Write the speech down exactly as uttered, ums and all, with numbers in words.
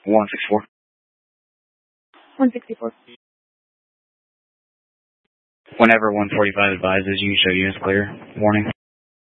one sixty-four. one sixty-four. Whenever one forty-five advises, you show units clear. Warning.